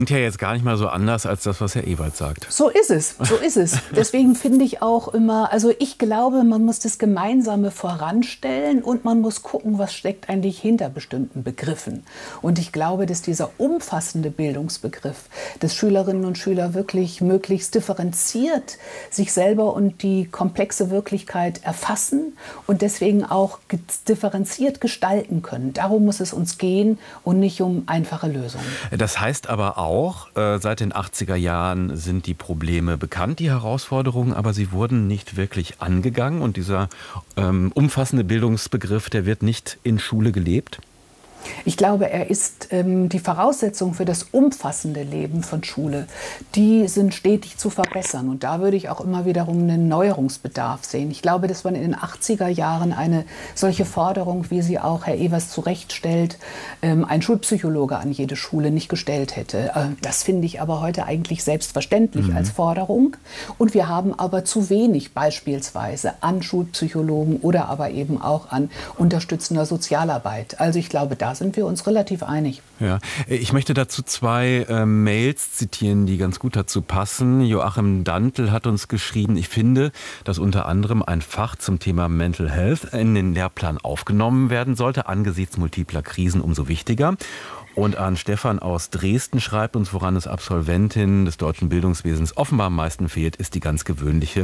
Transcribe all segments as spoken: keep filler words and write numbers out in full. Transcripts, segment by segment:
Klingt ja jetzt gar nicht mal so anders als das, was Herr Ewert sagt. So ist es, so ist es. Deswegen finde ich auch immer, also ich glaube, man muss das Gemeinsame voranstellen und man muss gucken, was steckt eigentlich hinter bestimmten Begriffen. Und ich glaube, dass dieser umfassende Bildungsbegriff, dass Schülerinnen und Schüler wirklich möglichst differenziert sich selber und die komplexe Wirklichkeit erfassen und deswegen auch differenziert gestalten können. Darum muss es uns gehen und nicht um einfache Lösungen. Das heißt aber auch, Auch äh, seit den achtziger Jahren sind die Probleme bekannt, die Herausforderungen, aber sie wurden nicht wirklich angegangen. Und dieser ähm, umfassende Bildungsbegriff, der wird nicht in Schule gelebt? Ich glaube, er ist ähm, die Voraussetzung für das umfassende Leben von Schule. Die sind stetig zu verbessern. Und da würde ich auch immer wiederum einen Neuerungsbedarf sehen. Ich glaube, dass man in den achtziger Jahren eine solche Forderung, wie sie auch Herr Ewers zurechtstellt, ähm, ein Schulpsychologe an jede Schule nicht gestellt hätte. Äh, das finde ich aber heute eigentlich selbstverständlich mhm. als Forderung. Und wir haben aber zu wenig beispielsweise an Schulpsychologen oder aber eben auch an unterstützender Sozialarbeit. Also ich glaube, da sind wir uns relativ einig. Ja, ich möchte dazu zwei äh, Mails zitieren, die ganz gut dazu passen. Joachim Dantl hat uns geschrieben, ich finde, dass unter anderem ein Fach zum Thema Mental Health in den Lehrplan aufgenommen werden sollte, angesichts multipler Krisen umso wichtiger. Und an Stefan aus Dresden schreibt uns, woran es Absolventinnen des deutschen Bildungswesens offenbar am meisten fehlt, ist die ganz gewöhnliche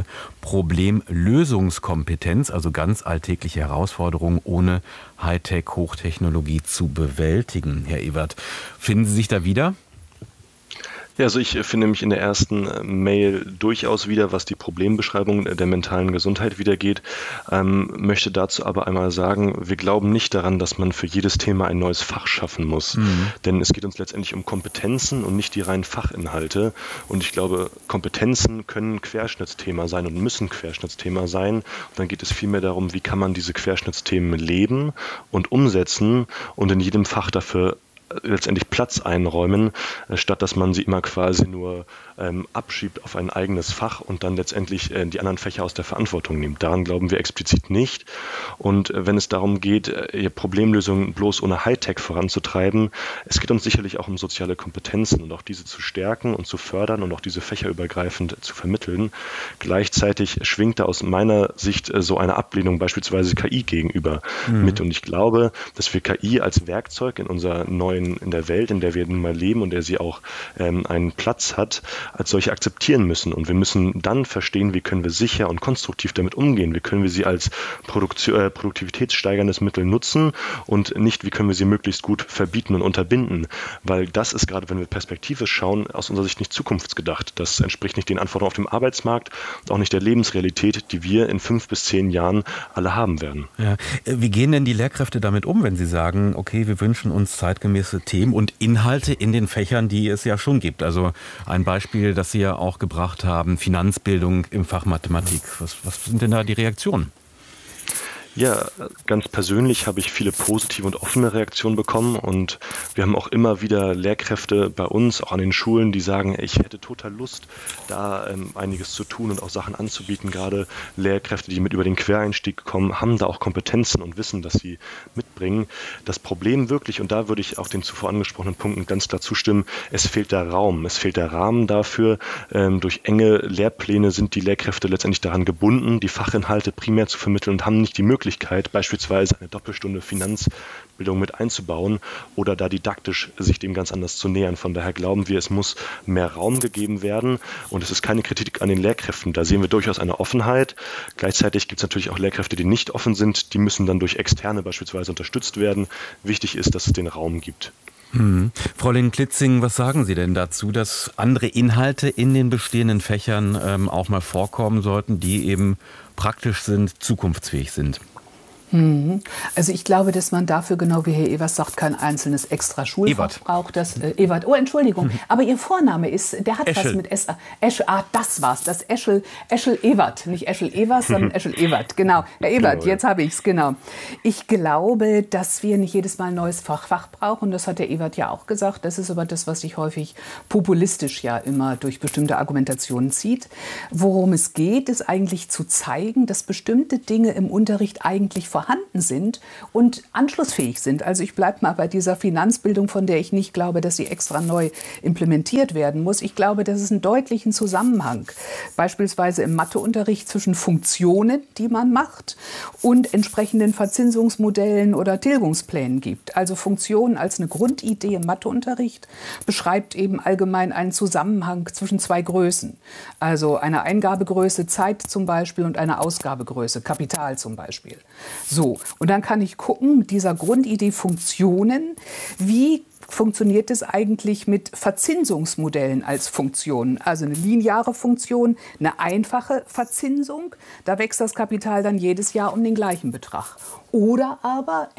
Problemlösungskompetenz, also ganz alltägliche Herausforderungen ohne Hightech, Hochtechnologie zu bewältigen. Herr Ewert, finden Sie sich da wieder? Ja, also ich finde mich in der ersten Mail durchaus wieder, was die Problembeschreibung der mentalen Gesundheit wiedergeht, ähm, möchte dazu aber einmal sagen, wir glauben nicht daran, dass man für jedes Thema ein neues Fach schaffen muss. Mhm. Denn es geht uns letztendlich um Kompetenzen und nicht die reinen Fachinhalte. Und ich glaube, Kompetenzen können Querschnittsthema sein und müssen Querschnittsthema sein. Und dann geht es vielmehr darum, wie kann man diese Querschnittsthemen leben und umsetzen und in jedem Fach dafür letztendlich Platz einräumen, statt dass man sie immer quasi nur ähm, abschiebt auf ein eigenes Fach und dann letztendlich äh, die anderen Fächer aus der Verantwortung nimmt. Daran glauben wir explizit nicht. Und äh, wenn es darum geht, äh, Problemlösungen bloß ohne Hightech voranzutreiben, es geht uns sicherlich auch um soziale Kompetenzen und auch diese zu stärken und zu fördern und auch diese fächerübergreifend zu vermitteln. Gleichzeitig schwingt da aus meiner Sicht äh, so eine Ablehnung beispielsweise K I gegenüber mhm. mit. Und ich glaube, dass wir K I als Werkzeug in unserer neuen in der Welt, in der wir nun mal leben und der sie auch ähm, einen Platz hat, als solche akzeptieren müssen. Und wir müssen dann verstehen, wie können wir sicher und konstruktiv damit umgehen. Wie können wir sie als Produktion, äh, produktivitätssteigerndes Mittel nutzen und nicht, wie können wir sie möglichst gut verbieten und unterbinden. Weil das ist gerade, wenn wir perspektivisch schauen, aus unserer Sicht nicht zukunftsgedacht. Das entspricht nicht den Anforderungen auf dem Arbeitsmarkt und auch nicht der Lebensrealität, die wir in fünf bis zehn Jahren alle haben werden. Ja. Wie gehen denn die Lehrkräfte damit um, wenn sie sagen, okay, wir wünschen uns zeitgemäß Themen und Inhalte in den Fächern, die es ja schon gibt? Also ein Beispiel, das Sie ja auch gebracht haben, Finanzbildung im Fach Mathematik. Was, was sind denn da die Reaktionen? Ja, ganz persönlich habe ich viele positive und offene Reaktionen bekommen und wir haben auch immer wieder Lehrkräfte bei uns, auch an den Schulen, die sagen, ich hätte total Lust, da ähm, einiges zu tun und auch Sachen anzubieten. Gerade Lehrkräfte, die mit über den Quereinstieg kommen, haben da auch Kompetenzen und Wissen, das sie mitbringen. Das Problem wirklich, und da würde ich auch den zuvor angesprochenen Punkten ganz klar zustimmen, es fehlt der Raum, es fehlt der Rahmen dafür. Ähm, durch enge Lehrpläne sind die Lehrkräfte letztendlich daran gebunden, die Fachinhalte primär zu vermitteln und haben nicht die Möglichkeit, beispielsweise eine Doppelstunde Finanzbildung mit einzubauen oder da didaktisch sich dem ganz anders zu nähern. Von daher glauben wir, es muss mehr Raum gegeben werden und es ist keine Kritik an den Lehrkräften. Da sehen wir durchaus eine Offenheit. Gleichzeitig gibt es natürlich auch Lehrkräfte, die nicht offen sind. Die müssen dann durch Externe beispielsweise unterstützt werden. Wichtig ist, dass es den Raum gibt. Hm. Frau Lehn-Klitzing, was sagen Sie denn dazu, dass andere Inhalte in den bestehenden Fächern ähm, auch mal vorkommen sollten, die eben praktisch sind, zukunftsfähig sind? Also ich glaube, dass man dafür, genau wie Herr Ewers sagt, kein einzelnes extra Schulfach Ewert. braucht. Das, äh, Ewert, oh Entschuldigung, aber Ihr Vorname ist, der hat Eschel. was mit S. Eschel, ah, das war's, das Eschel, Eschel Ewert, nicht Eschel Evers, sondern Eschel Ewert, genau. Herr Ewert, jetzt habe ich's, genau. Ich glaube, dass wir nicht jedes Mal ein neues Fachfach brauchen, das hat der Ewert ja auch gesagt. Das ist aber das, was sich häufig populistisch ja immer durch bestimmte Argumentationen zieht. Worum es geht, ist eigentlich zu zeigen, dass bestimmte Dinge im Unterricht eigentlich vorhanden sind und anschlussfähig sind. Also ich bleibe mal bei dieser Finanzbildung, von der ich nicht glaube, dass sie extra neu implementiert werden muss. Ich glaube, dass es einen deutlichen Zusammenhang beispielsweise im Matheunterricht zwischen Funktionen, die man macht, und entsprechenden Verzinsungsmodellen oder Tilgungsplänen gibt. Also Funktionen als eine Grundidee im Matheunterricht beschreibt eben allgemein einen Zusammenhang zwischen zwei Größen. Also eine Eingabegröße Zeit zum Beispiel und eine Ausgabegröße Kapital zum Beispiel. So, und dann kann ich gucken mit dieser Grundidee Funktionen, wie funktioniert es eigentlich mit Verzinsungsmodellen als Funktionen? Also eine lineare Funktion, eine einfache Verzinsung, da wächst das Kapital dann jedes Jahr um den gleichen Betrag. Oder aber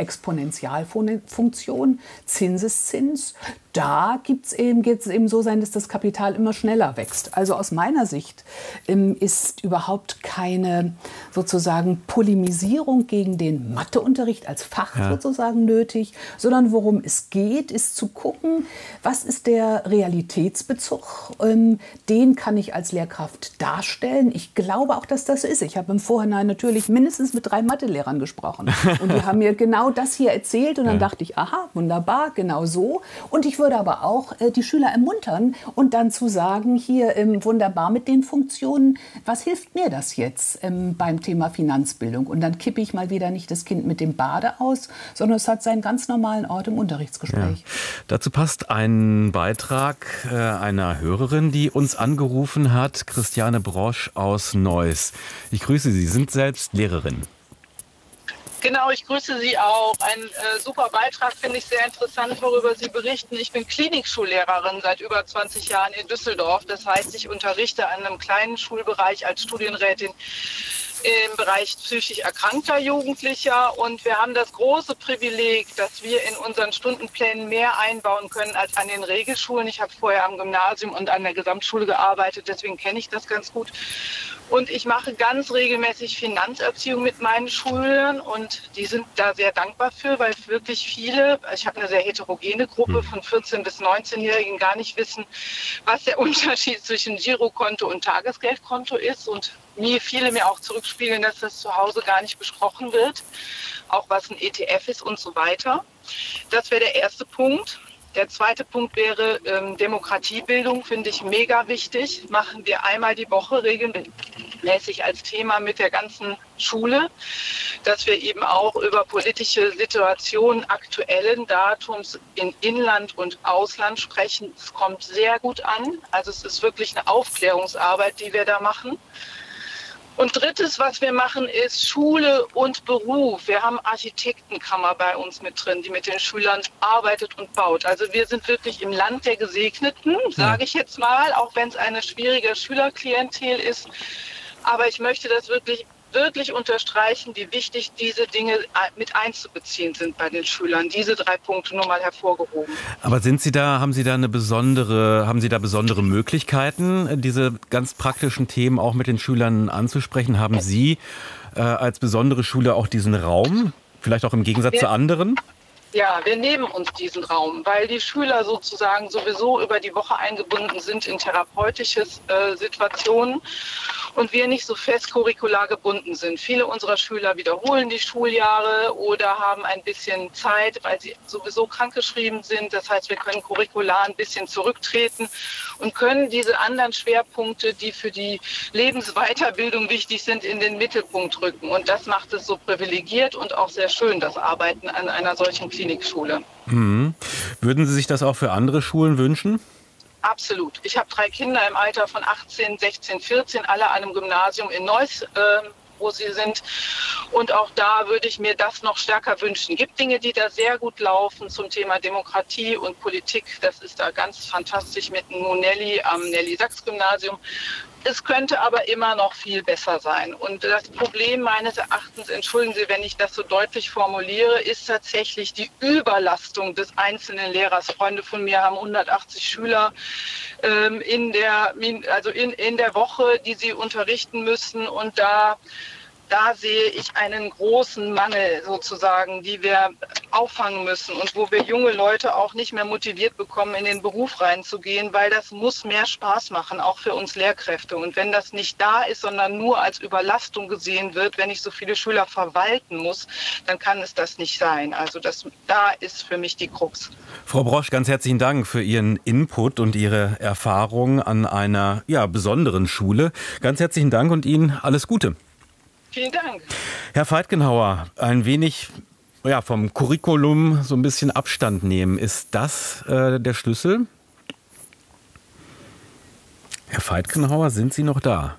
Exponentialfunktion, Zinseszins, da gibt's eben, geht es eben so sein, dass das Kapital immer schneller wächst. Also aus meiner Sicht ähm, ist überhaupt keine sozusagen Polemisierung gegen den Matheunterricht als Fach ja. sozusagen nötig, sondern worum es geht, ist zu gucken, was ist der Realitätsbezug, ähm, den kann ich als Lehrkraft darstellen. Ich glaube auch, dass das so ist. Ich habe im Vorhinein natürlich mindestens mit drei Mathelehrern gesprochen. Und die haben mir genau das hier erzählt und dann ja. dachte ich, aha, wunderbar, genau so. Und ich würde aber auch äh, die Schüler ermuntern und dann zu sagen, hier ähm, wunderbar mit den Funktionen, was hilft mir das jetzt ähm, beim Thema Finanzbildung? Und dann kippe ich mal wieder nicht das Kind mit dem Bade aus, sondern es hat seinen ganz normalen Ort im Unterrichtsgespräch. Ja. Dazu passt ein Beitrag äh, einer Hörerin, die uns angerufen hat, Christiane Brosch aus Neuss. Ich grüße Sie, Sie sind selbst Lehrerin. Genau, ich grüße Sie auch. Ein äh, super Beitrag, finde ich sehr interessant, worüber Sie berichten. Ich bin Klinikschullehrerin seit über zwanzig Jahren in Düsseldorf. Das heißt, ich unterrichte an einem kleinen Schulbereich als Studienrätin im Bereich psychisch erkrankter Jugendlicher. Und wir haben das große Privileg, dass wir in unseren Stundenplänen mehr einbauen können als an den Regelschulen. Ich habe vorher am Gymnasium und an der Gesamtschule gearbeitet, deswegen kenne ich das ganz gut. Und ich mache ganz regelmäßig Finanzerziehung mit meinen Schülern und die sind da sehr dankbar für, weil wirklich viele, ich habe eine sehr heterogene Gruppe von vierzehn- bis neunzehnjährigen, gar nicht wissen, was der Unterschied zwischen Girokonto und Tagesgeldkonto ist und mir viele mir auch zurückspiegeln, dass das zu Hause gar nicht besprochen wird, auch was ein E T F ist und so weiter. Das wäre der erste Punkt. Der zweite Punkt wäre ähm, Demokratiebildung, finde ich mega wichtig. Machen wir einmal die Woche regelmäßig als Thema mit der ganzen Schule, dass wir eben auch über politische Situationen aktuellen Datums in Inland und Ausland sprechen. Es kommt sehr gut an. Also es ist wirklich eine Aufklärungsarbeit, die wir da machen. Und drittes, was wir machen, ist Schule und Beruf. Wir haben Architektenkammer bei uns mit drin, die mit den Schülern arbeitet und baut. Also wir sind wirklich im Land der Gesegneten, sage ich jetzt mal, auch wenn es eine schwierige Schülerklientel ist. Aber ich möchte das wirklich wirklich unterstreichen, wie wichtig diese Dinge mit einzubeziehen sind bei den Schülern. Diese drei Punkte nur mal hervorgehoben. Aber sind Sie da, haben Sie da eine besondere, haben Sie da besondere Möglichkeiten, diese ganz praktischen Themen auch mit den Schülern anzusprechen? Haben Sie äh, als besondere Schule auch diesen Raum, vielleicht auch im Gegensatz Wir, zu anderen? Ja, wir nehmen uns diesen Raum, weil die Schüler sozusagen sowieso über die Woche eingebunden sind in therapeutische äh, Situationen und wir nicht so fest curricular gebunden sind. Viele unserer Schüler wiederholen die Schuljahre oder haben ein bisschen Zeit, weil sie sowieso krankgeschrieben sind. Das heißt, wir können curricular ein bisschen zurücktreten und können diese anderen Schwerpunkte, die für die Lebensweiterbildung wichtig sind, in den Mittelpunkt rücken. Und das macht es so privilegiert und auch sehr schön, das Arbeiten an einer solchen Klinikschule. Mhm. Würden Sie sich das auch für andere Schulen wünschen? Absolut. Ich habe drei Kinder im Alter von achtzehn, sechzehn, vierzehn, alle an einem Gymnasium in Neuss, äh, wo sie sind. Und auch da würde ich mir das noch stärker wünschen. Es gibt Dinge, die da sehr gut laufen zum Thema Demokratie und Politik. Das ist da ganz fantastisch mit Nelly am Nelly-Sachs-Gymnasium. Es könnte aber immer noch viel besser sein. Und das Problem meines Erachtens, entschuldigen Sie, wenn ich das so deutlich formuliere, ist tatsächlich die Überlastung des einzelnen Lehrers. Freunde von mir haben hundertachtzig Schüler ähm, in der, also in, in der Woche, die sie unterrichten müssen. Und da da sehe ich einen großen Mangel sozusagen, die wir auffangen müssen und wo wir junge Leute auch nicht mehr motiviert bekommen, in den Beruf reinzugehen, weil das muss mehr Spaß machen, auch für uns Lehrkräfte. Und wenn das nicht da ist, sondern nur als Überlastung gesehen wird, wenn ich so viele Schüler verwalten muss, dann kann es das nicht sein. Also das, da ist für mich die Krux. Frau Brosch, ganz herzlichen Dank für Ihren Input und Ihre Erfahrung an einer ja, besonderen Schule. Ganz herzlichen Dank und Ihnen alles Gute. Vielen Dank. Herr Feitgenhauer, ein wenig ja, vom Curriculum so ein bisschen Abstand nehmen. Ist das äh, der Schlüssel? Herr Feitgenhauer, sind Sie noch da?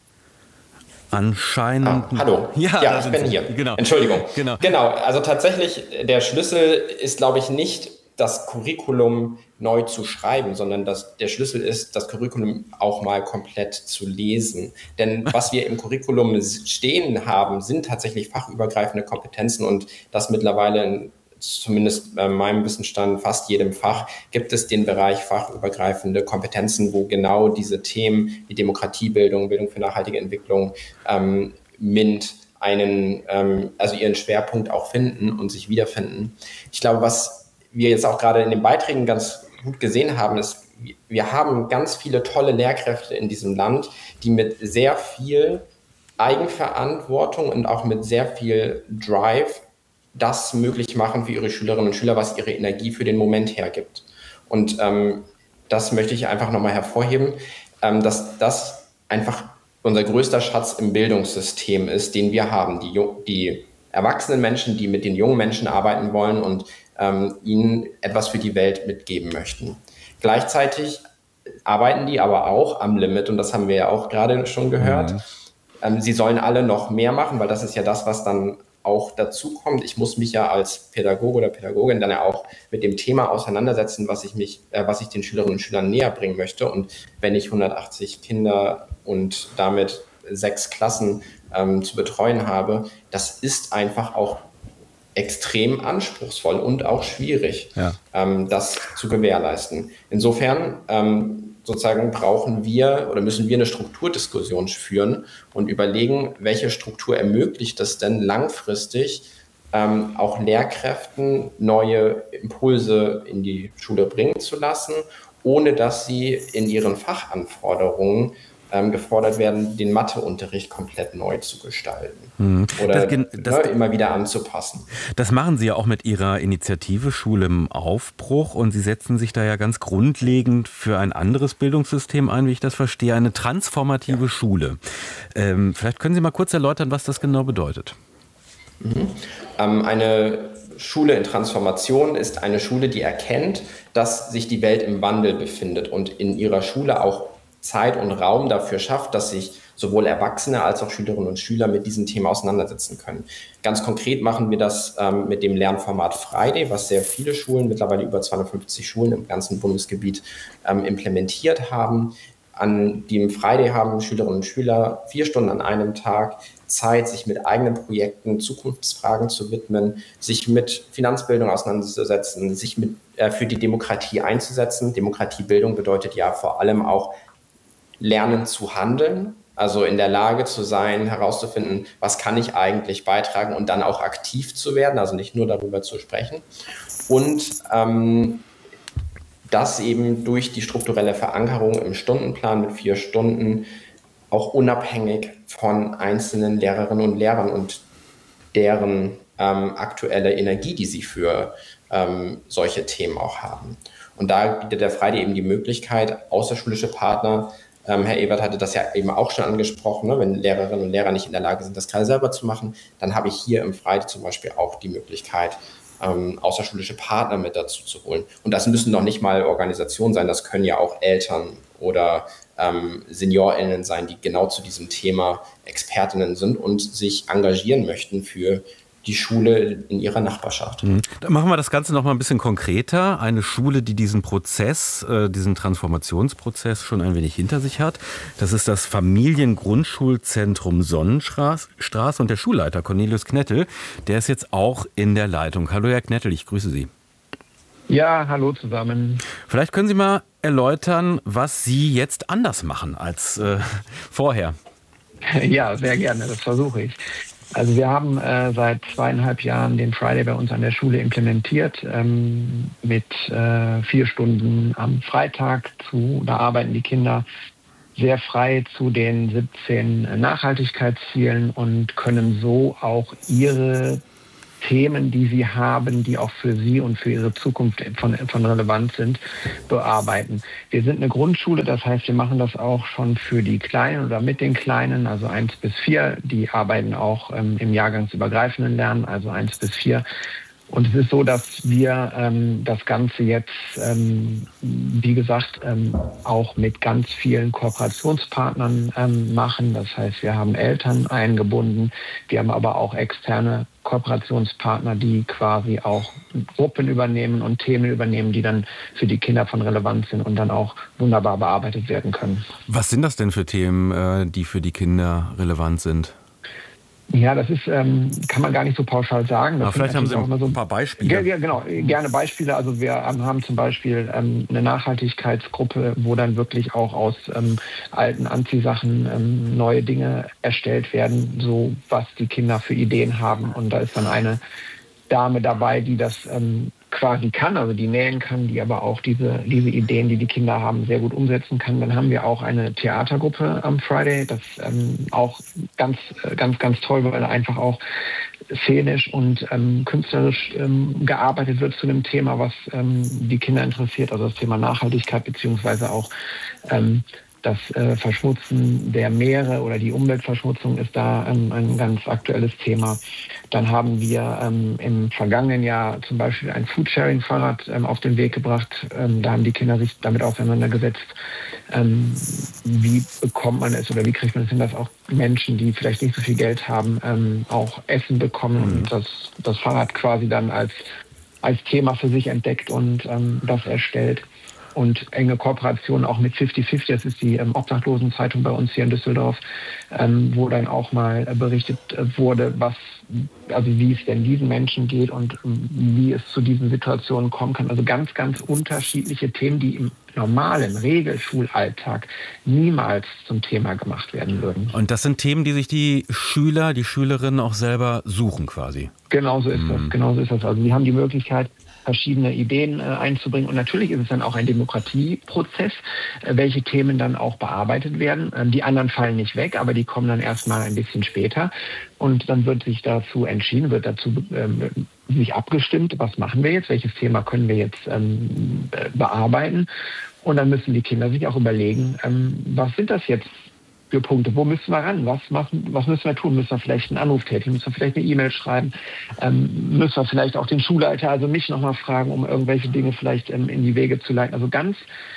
Anscheinend. Ah, hallo. Ja, ja ich bin Sie. hier. Genau. Entschuldigung. Genau. genau. Also tatsächlich, der Schlüssel ist, glaube ich, nicht das Curriculum neu zu schreiben, sondern das, der Schlüssel ist, das Curriculum auch mal komplett zu lesen. Denn was wir im Curriculum stehen haben, sind tatsächlich fachübergreifende Kompetenzen und das mittlerweile in, zumindest bei meinem Wissensstand fast jedem Fach, gibt es den Bereich fachübergreifende Kompetenzen, wo genau diese Themen wie Demokratiebildung, Bildung für nachhaltige Entwicklung, ähm, MINT, einen, ähm, also ihren Schwerpunkt auch finden und sich wiederfinden. Ich glaube, was wir jetzt auch gerade in den Beiträgen ganz gut gesehen haben, ist, wir haben ganz viele tolle Lehrkräfte in diesem Land, die mit sehr viel Eigenverantwortung und auch mit sehr viel Drive das möglich machen für ihre Schülerinnen und Schüler, was ihre Energie für den Moment hergibt. Und ähm, das möchte ich einfach nochmal hervorheben, ähm, dass das einfach unser größter Schatz im Bildungssystem ist, den wir haben. Die, die erwachsenen Menschen, die mit den jungen Menschen arbeiten wollen und ähm, ihnen etwas für die Welt mitgeben möchten. Gleichzeitig arbeiten die aber auch am Limit und das haben wir ja auch gerade schon gehört. Mhm. Ähm, sie sollen alle noch mehr machen, weil das ist ja das, was dann auch dazu kommt. Ich muss mich ja als Pädagoge oder Pädagogin dann ja auch mit dem Thema auseinandersetzen, was ich mich, äh, was ich den Schülerinnen und Schülern näher bringen möchte. Und wenn ich hundertachtzig Kinder und damit sechs Klassen ähm, zu betreuen habe, das ist einfach auch extrem anspruchsvoll und auch schwierig, ja. ähm, das zu gewährleisten. Insofern ähm, sozusagen brauchen wir oder müssen wir eine Strukturdiskussion führen und überlegen, welche Struktur ermöglicht es denn langfristig, ähm, auch Lehrkräften neue Impulse in die Schule bringen zu lassen, ohne dass sie in ihren Fachanforderungen ähm, gefordert werden, den Matheunterricht komplett neu zu gestalten hm. oder das, das, ne, immer wieder anzupassen. Das machen Sie ja auch mit Ihrer Initiative Schule im Aufbruch und Sie setzen sich da ja ganz grundlegend für ein anderes Bildungssystem ein, wie ich das verstehe, eine transformative ja. Schule. Ähm, vielleicht können Sie mal kurz erläutern, was das genau bedeutet. Mhm. Ähm, eine Schule in Transformation ist eine Schule, die erkennt, dass sich die Welt im Wandel befindet und in ihrer Schule auch Zeit und Raum dafür schafft, dass sich sowohl Erwachsene als auch Schülerinnen und Schüler mit diesem Thema auseinandersetzen können. Ganz konkret machen wir das ähm, mit dem Lernformat Friday, was sehr viele Schulen, mittlerweile über zweihundertfünfzig Schulen im ganzen Bundesgebiet ähm, implementiert haben. An dem Friday haben Schülerinnen und Schüler vier Stunden an einem Tag Zeit, sich mit eigenen Projekten, Zukunftsfragen zu widmen, sich mit Finanzbildung auseinanderzusetzen, sich mit, äh, für die Demokratie einzusetzen. Demokratiebildung bedeutet ja vor allem auch Lernen zu handeln, also in der Lage zu sein, herauszufinden, was kann ich eigentlich beitragen und dann auch aktiv zu werden, also nicht nur darüber zu sprechen. Und ähm, das eben durch die strukturelle Verankerung im Stundenplan mit vier Stunden auch unabhängig von einzelnen Lehrerinnen und Lehrern und deren ähm, aktuelle Energie, die sie für ähm, solche Themen auch haben. Und da bietet der Friday eben die Möglichkeit, außerschulische Partner, ähm, Herr Ewert hatte das ja eben auch schon angesprochen, ne, wenn Lehrerinnen und Lehrer nicht in der Lage sind, das gerade selber zu machen, dann habe ich hier im Friday zum Beispiel auch die Möglichkeit, ähm, außerschulische Partner mit dazu zu holen. Und das müssen noch nicht mal Organisationen sein, das können ja auch Eltern oder ähm, SeniorInnen sein, die genau zu diesem Thema Expertinnen sind und sich engagieren möchten für die Schule in ihrer Nachbarschaft. Mhm. Dann machen wir das Ganze noch mal ein bisschen konkreter. Eine Schule, die diesen Prozess, äh, diesen Transformationsprozess schon ein wenig hinter sich hat. Das ist das Familiengrundschulzentrum Sonnenstraße und der Schulleiter Cornelius Knettel, der ist jetzt auch in der Leitung. Hallo Herr Knettel, ich grüße Sie. Ja, hallo zusammen. Vielleicht können Sie mal erläutern, was Sie jetzt anders machen als äh, vorher. Ja, sehr gerne, das versuche ich. Also wir haben äh, seit zweieinhalb Jahren den Friday bei uns an der Schule implementiert ähm, mit äh, vier Stunden am Freitag. Zu, da arbeiten die Kinder sehr frei zu den siebzehn Nachhaltigkeitszielen und können so auch ihre Themen, die sie haben, die auch für sie und für ihre Zukunft von, von Relevanz sind, bearbeiten. Wir sind eine Grundschule, das heißt, wir machen das auch schon für die Kleinen oder mit den Kleinen, also eins bis vier. Die arbeiten auch ähm, im jahrgangsübergreifenden Lernen, also eins bis vier. Und es ist so, dass wir ähm, das Ganze jetzt, ähm, wie gesagt, ähm, auch mit ganz vielen Kooperationspartnern ähm, machen. Das heißt, wir haben Eltern eingebunden, wir haben aber auch externe Kooperationspartner, die quasi auch Gruppen übernehmen und Themen übernehmen, die dann für die Kinder von Relevanz sind und dann auch wunderbar bearbeitet werden können. Was sind das denn für Themen, die für die Kinder relevant sind? Ja, das ist, ähm, kann man gar nicht so pauschal sagen. Das vielleicht haben Sie auch mal so ein paar Beispiele. Ja, genau, gerne Beispiele. Also wir haben zum Beispiel ähm, eine Nachhaltigkeitsgruppe, wo dann wirklich auch aus ähm, alten Anziehsachen ähm, neue Dinge erstellt werden, so was die Kinder für Ideen haben. Und da ist dann eine Dame dabei, die das ähm, quasi kann, also die nähen kann, die aber auch diese, diese Ideen, die die Kinder haben, sehr gut umsetzen kann. Dann haben wir auch eine Theatergruppe am Friday, das ähm, auch ganz, ganz, ganz toll, weil einfach auch szenisch und ähm, künstlerisch ähm, gearbeitet wird zu einem Thema, was ähm, die Kinder interessiert, also das Thema Nachhaltigkeit beziehungsweise auch ähm, das äh, Verschmutzen der Meere oder die Umweltverschmutzung ist da ähm, ein ganz aktuelles Thema. Dann haben wir ähm, im vergangenen Jahr zum Beispiel ein Foodsharing-Fahrrad ähm, auf den Weg gebracht. Ähm, da haben die Kinder sich damit auseinandergesetzt, ähm, wie bekommt man es oder wie kriegt man es hin, dass auch Menschen, die vielleicht nicht so viel Geld haben, ähm, auch Essen bekommen mhm. und das, das Fahrrad quasi dann als, als Thema für sich entdeckt und ähm, das erstellt. Und enge Kooperation auch mit fifty fifty, das ist die ähm, Obdachlosenzeitung bei uns hier in Düsseldorf, ähm, wo dann auch mal äh, berichtet äh, wurde, was, also wie es denn diesen Menschen geht und ähm, wie es zu diesen Situationen kommen kann. Also ganz, ganz unterschiedliche Themen, die im normalen Regelschulalltag niemals zum Thema gemacht werden würden. Und das sind Themen, die sich die Schüler, die Schülerinnen auch selber suchen quasi? Genau so ist hm. das, genau so ist das. Also sie haben die Möglichkeit, verschiedene Ideen äh, einzubringen. Und natürlich ist es dann auch ein Demokratieprozess, äh, welche Themen dann auch bearbeitet werden. Ähm, die anderen fallen nicht weg, aber die kommen dann erstmal ein bisschen später. Und dann wird sich dazu entschieden, wird dazu ähm, sich abgestimmt, was machen wir jetzt, welches Thema können wir jetzt ähm, bearbeiten. Und dann müssen die Kinder sich auch überlegen, ähm, was sind das jetzt für Punkte, wo müssen wir ran, was, was, was müssen wir tun, müssen wir vielleicht einen Anruf tätigen, müssen wir vielleicht eine E-Mail schreiben, ähm, müssen wir vielleicht auch den Schulleiter, also mich nochmal fragen, um irgendwelche Dinge vielleicht ähm, in die Wege zu leiten. Also ganz,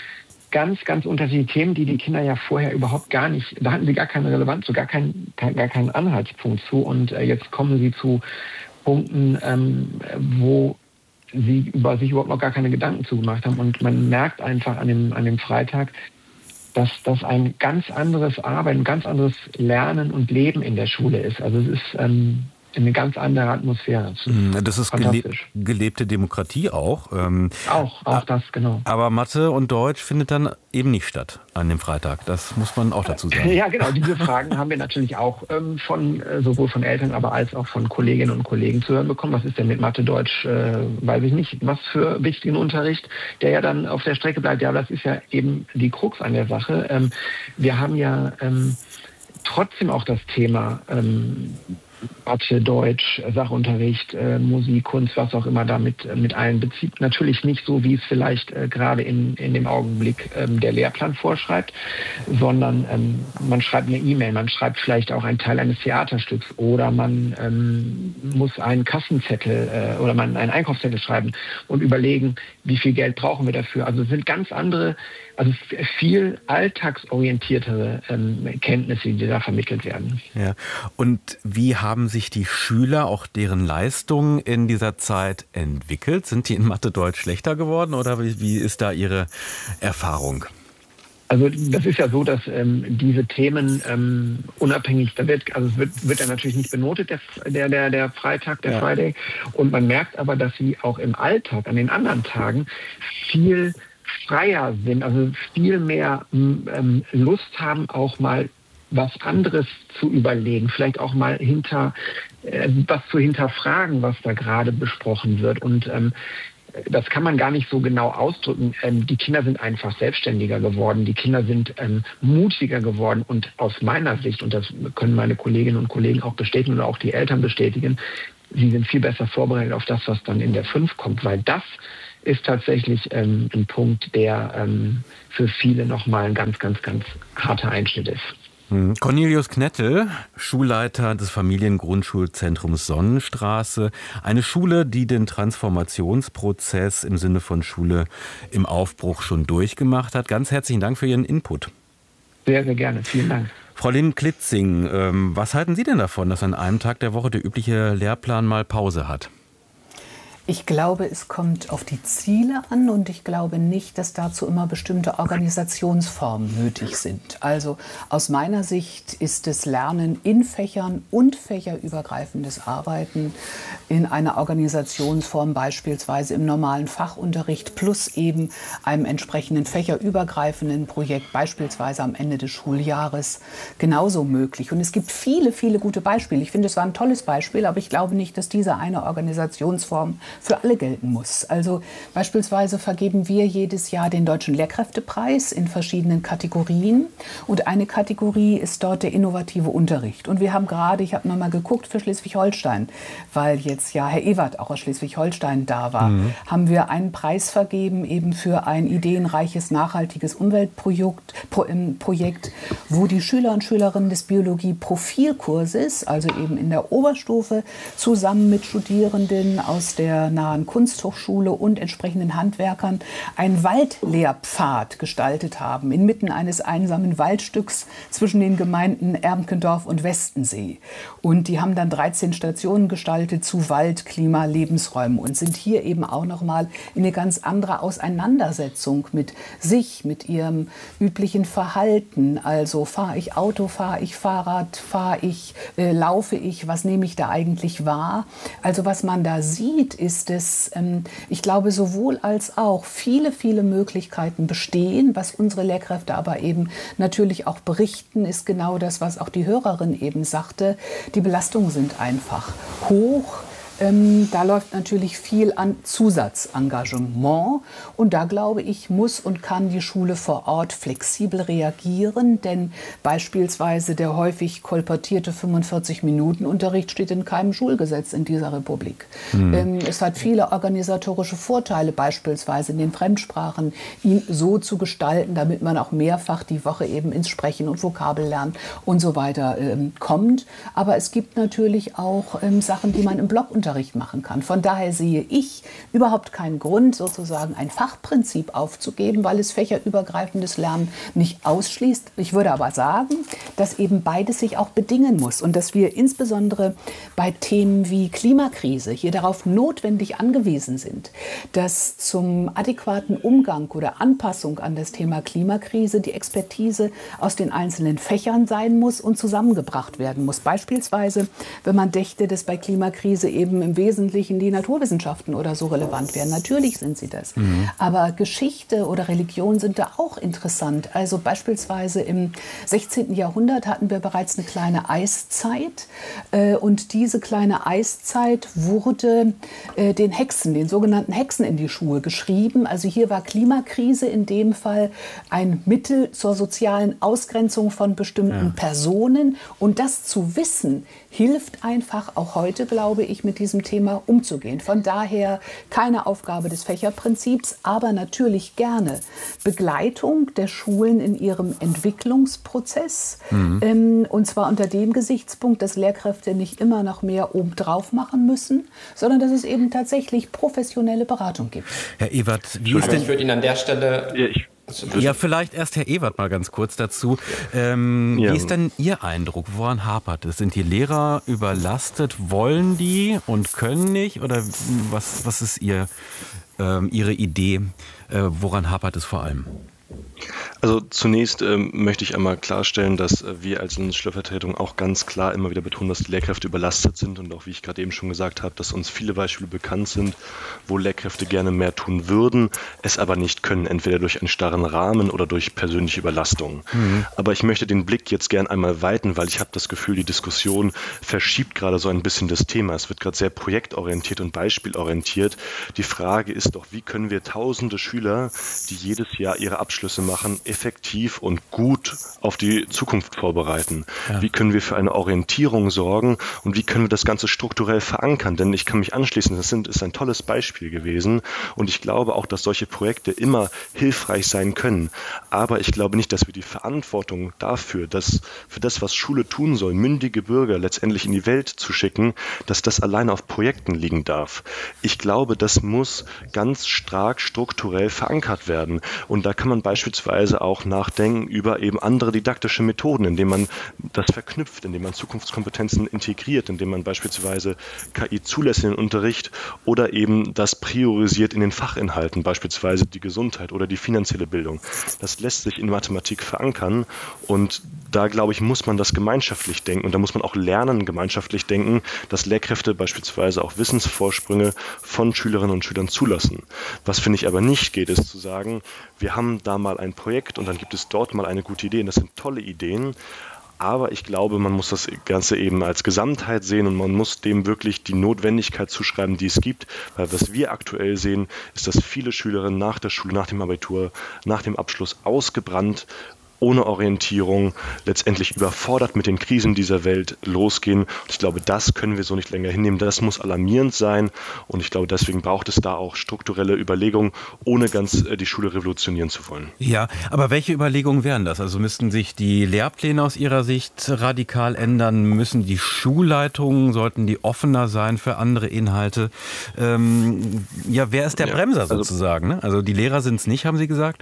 ganz, ganz unterschiedliche Themen, die die Kinder ja vorher überhaupt gar nicht, da hatten sie gar keine Relevanz, so gar, kein, kein, gar keinen Anhaltspunkt zu und äh, jetzt kommen sie zu Punkten, ähm, wo sie über sich überhaupt noch gar keine Gedanken zugemacht haben und man merkt einfach an dem, an dem Freitag, dass das ein ganz anderes Arbeiten, ein ganz anderes Lernen und Leben in der Schule ist. Also es ist ähm, eine ganz andere Atmosphäre. Das ist geleb- gelebte Demokratie auch. Ähm, auch, auch das, genau. Aber Mathe und Deutsch findet dann eben nicht statt an dem Freitag. Das muss man auch dazu sagen. Ja, genau. Diese Fragen haben wir natürlich auch ähm, von äh, sowohl von Eltern, aber als auch von Kolleginnen und Kollegen zu hören bekommen. Was ist denn mit Mathe, Deutsch, äh, weiß ich nicht, was für wichtigen Unterricht, der ja dann auf der Strecke bleibt. Ja, das ist ja eben die Krux an der Sache. Ähm, wir haben ja ähm, trotzdem auch das Thema ähm, Mathe, Deutsch, Sachunterricht, äh, Musik, Kunst, was auch immer damit äh, mit einbezieht. Natürlich nicht so, wie es vielleicht äh, gerade in, in dem Augenblick ähm, der Lehrplan vorschreibt, sondern ähm, man schreibt eine E-Mail, man schreibt vielleicht auch einen Teil eines Theaterstücks oder man ähm, muss einen Kassenzettel äh, oder man einen Einkaufszettel schreiben und überlegen, wie viel Geld brauchen wir dafür. Also es sind ganz andere, also viel alltagsorientiertere ähm, Kenntnisse, die da vermittelt werden. Ja. Und wie haben sich die Schüler, auch deren Leistungen in dieser Zeit entwickelt? Sind die in Mathe, Deutsch schlechter geworden oder wie, wie ist da Ihre Erfahrung? Also das ist ja so, dass ähm, diese Themen ähm, unabhängig, da wird, also es wird, wird ja natürlich nicht benotet, der, der, der, der Freitag, der ja. Friday. Und man merkt aber, dass sie auch im Alltag, an den anderen Tagen, viel freier sind, also viel mehr ähm, Lust haben, auch mal was anderes zu überlegen, vielleicht auch mal hinter äh, was zu hinterfragen, was da gerade besprochen wird. Und ähm, das kann man gar nicht so genau ausdrücken. Ähm, die Kinder sind einfach selbstständiger geworden. Die Kinder sind ähm, mutiger geworden. Und aus meiner Sicht, und das können meine Kolleginnen und Kollegen auch bestätigen oder auch die Eltern bestätigen, sie sind viel besser vorbereitet auf das, was dann in der fünf kommt. Weil das ist tatsächlich ähm, ein Punkt, der ähm, für viele nochmal ein ganz, ganz, ganz harter Einschnitt ist. Cornelius Knettel, Schulleiter des Familiengrundschulzentrums Sonnenstraße, eine Schule, die den Transformationsprozess im Sinne von Schule im Aufbruch schon durchgemacht hat. Ganz herzlichen Dank für Ihren Input. Sehr, sehr gerne. Vielen Dank. Frau Linn-Klitzing, ähm, was halten Sie denn davon, dass an einem Tag der Woche der übliche Lehrplan mal Pause hat? Ich glaube, es kommt auf die Ziele an und ich glaube nicht, dass dazu immer bestimmte Organisationsformen nötig sind. Also aus meiner Sicht ist das Lernen in Fächern und fächerübergreifendes Arbeiten in einer Organisationsform, beispielsweise im normalen Fachunterricht plus eben einem entsprechenden fächerübergreifenden Projekt, beispielsweise am Ende des Schuljahres, genauso möglich. Und es gibt viele, viele gute Beispiele. Ich finde, es war ein tolles Beispiel, aber ich glaube nicht, dass diese eine Organisationsform für alle gelten muss. Also beispielsweise vergeben wir jedes Jahr den Deutschen Lehrkräftepreis in verschiedenen Kategorien und eine Kategorie ist dort der innovative Unterricht. Und wir haben gerade, ich habe nochmal geguckt für Schleswig-Holstein, weil jetzt ja Herr Ewert auch aus Schleswig-Holstein da war, mhm. haben wir einen Preis vergeben eben für ein ideenreiches, nachhaltiges Umweltprojekt, Projekt, wo die Schüler und Schülerinnen des Biologie-Profilkurses, also eben in der Oberstufe, zusammen mit Studierenden aus der nahen Kunsthochschule und entsprechenden Handwerkern einen Waldlehrpfad gestaltet haben, inmitten eines einsamen Waldstücks zwischen den Gemeinden Ermkendorf und Westensee. Und die haben dann dreizehn Stationen gestaltet zu Wald, Klima, Lebensräumen und sind hier eben auch nochmal in eine ganz andere Auseinandersetzung mit sich, mit ihrem üblichen Verhalten. Also fahre ich Auto, fahre ich Fahrrad, fahre ich, äh, laufe ich, was nehme ich da eigentlich wahr? Also was man da sieht, ist es, ähm, ich glaube, sowohl als auch viele, viele Möglichkeiten bestehen. Was unsere Lehrkräfte aber eben natürlich auch berichten, ist genau das, was auch die Hörerin eben sagte. Die Belastungen sind einfach hoch. Ähm, da läuft natürlich viel an Zusatzengagement und da glaube ich, muss und kann die Schule vor Ort flexibel reagieren, denn beispielsweise der häufig kolportierte fünfundvierzig-Minuten-Unterricht steht in keinem Schulgesetz in dieser Republik. Mhm. Ähm, es hat viele organisatorische Vorteile, beispielsweise in den Fremdsprachen, ihn so zu gestalten, damit man auch mehrfach die Woche eben ins Sprechen und Vokabellernen und so weiter ähm, kommt. Aber es gibt natürlich auch ähm, Sachen, die man im Blockunterricht machen kann. Von daher sehe ich überhaupt keinen Grund, sozusagen ein Fachprinzip aufzugeben, weil es fächerübergreifendes Lernen nicht ausschließt. Ich würde aber sagen, dass eben beides sich auch bedingen muss und dass wir insbesondere bei Themen wie Klimakrise hier darauf notwendig angewiesen sind, dass zum adäquaten Umgang oder Anpassung an das Thema Klimakrise die Expertise aus den einzelnen Fächern sein muss und zusammengebracht werden muss. Beispielsweise, wenn man dächte, dass bei Klimakrise eben im Wesentlichen die Naturwissenschaften oder so relevant wären. Natürlich sind sie das. Mhm. Aber Geschichte oder Religion sind da auch interessant. Also beispielsweise im sechzehnten Jahrhundert hatten wir bereits eine kleine Eiszeit. Äh, und diese kleine Eiszeit wurde äh, den Hexen, den sogenannten Hexen in die Schuhe geschrieben. Also hier war Klimakrise in dem Fall ein Mittel zur sozialen Ausgrenzung von bestimmten ja. Personen. Und das zu wissen, hilft einfach auch heute, glaube ich, mit diesem Thema umzugehen. Von daher keine Aufgabe des Fächerprinzips, aber natürlich gerne Begleitung der Schulen in ihrem Entwicklungsprozess. Mhm. Ähm, und zwar unter dem Gesichtspunkt, dass Lehrkräfte nicht immer noch mehr obendrauf machen müssen, sondern dass es eben tatsächlich professionelle Beratung gibt. Herr Ewert, wie ist denn... Ich würde Ihnen an der Stelle... Ja, ich Ja, vielleicht erst Herr Ewert mal ganz kurz dazu. Ähm, ja. Wie ist denn Ihr Eindruck? Woran hapert es? Sind die Lehrer überlastet? Wollen die und können nicht? Oder was, was ist Ihr, ähm, Ihre Idee? Äh, woran hapert es vor allem? Also zunächst ähm, möchte ich einmal klarstellen, dass äh, wir als Landesschülervertretung auch ganz klar immer wieder betonen, dass die Lehrkräfte überlastet sind und auch, wie ich gerade eben schon gesagt habe, dass uns viele Beispiele bekannt sind, wo Lehrkräfte gerne mehr tun würden, es aber nicht können, entweder durch einen starren Rahmen oder durch persönliche Überlastung. Mhm. Aber ich möchte den Blick jetzt gern einmal weiten, weil ich habe das Gefühl, die Diskussion verschiebt gerade so ein bisschen das Thema. Es wird gerade sehr projektorientiert und beispielorientiert. Die Frage ist doch, wie können wir tausende Schüler, die jedes Jahr ihre Abschlüsse machen, effektiv und gut auf die Zukunft vorbereiten? Ja. Wie können wir für eine Orientierung sorgen und wie können wir das Ganze strukturell verankern? Denn ich kann mich anschließen, das sind, ist ein tolles Beispiel gewesen und ich glaube auch, dass solche Projekte immer hilfreich sein können. Aber ich glaube nicht, dass wir die Verantwortung dafür, dass für das, was Schule tun soll, mündige Bürger letztendlich in die Welt zu schicken, dass das allein auf Projekten liegen darf. Ich glaube, das muss ganz stark strukturell verankert werden. Und da kann man beispielsweise auch nachdenken über eben andere didaktische Methoden, indem man das verknüpft, indem man Zukunftskompetenzen integriert, indem man beispielsweise K I zulässt in den Unterricht oder eben das priorisiert in den Fachinhalten, beispielsweise die Gesundheit oder die finanzielle Bildung. Das lässt sich in Mathematik verankern und da, glaube ich, muss man das gemeinschaftlich denken und da muss man auch lernen, gemeinschaftlich denken, dass Lehrkräfte beispielsweise auch Wissensvorsprünge von Schülerinnen und Schülern zulassen. Was, finde ich, aber nicht geht, ist zu sagen, wir haben da mal ein Projekt und dann gibt es dort mal eine gute Idee und das sind tolle Ideen. Aber ich glaube, man muss das Ganze eben als Gesamtheit sehen und man muss dem wirklich die Notwendigkeit zuschreiben, die es gibt. Weil was wir aktuell sehen, ist, dass viele Schülerinnen nach der Schule, nach dem Abitur, nach dem Abschluss ausgebrannt, ohne Orientierung, letztendlich überfordert mit den Krisen dieser Welt losgehen. Und ich glaube, das können wir so nicht länger hinnehmen. Das muss alarmierend sein. Und ich glaube, deswegen braucht es da auch strukturelle Überlegungen, ohne ganz die Schule revolutionieren zu wollen. Ja, aber welche Überlegungen wären das? Also müssten sich die Lehrpläne aus Ihrer Sicht radikal ändern? Müssen die Schulleitungen, sollten die offener sein für andere Inhalte? Ähm, ja, wer ist der Bremser ja, also, sozusagen? Ne? Also die Lehrer sind es nicht, haben Sie gesagt?